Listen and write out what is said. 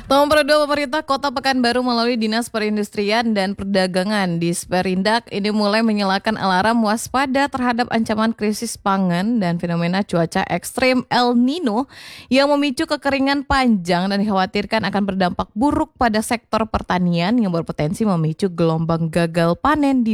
Nomor 2, pemerintah Kota Pekanbaru melalui Dinas Perindustrian dan Perdagangan Disperindak ini mulai menyalakan alarm waspada terhadap ancaman krisis pangan dan fenomena cuaca ekstrim El Nino yang memicu kekeringan panjang dan dikhawatirkan akan berdampak buruk pada sektor pertanian yang berpotensi memicu gelombang gagal panen di